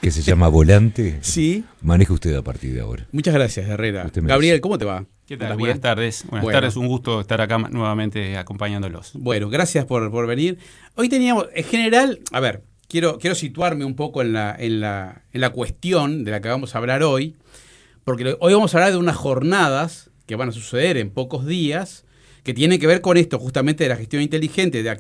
que se llama Volante, Sí. maneje usted a partir de ahora. Muchas gracias, Herrera. Usted me Gabriel, dice. ¿cómo te va? ¿Qué tal? ¿Estás Buenas bien? tardes. Buenas Bueno. tardes, un gusto estar acá nuevamente acompañándolos. Bueno, gracias por venir. Hoy teníamos, en general, a ver, quiero situarme un poco en la cuestión de la que vamos a hablar hoy, porque hoy vamos a hablar de unas jornadas que van a suceder en pocos días, que tienen que ver con esto, justamente de la gestión inteligente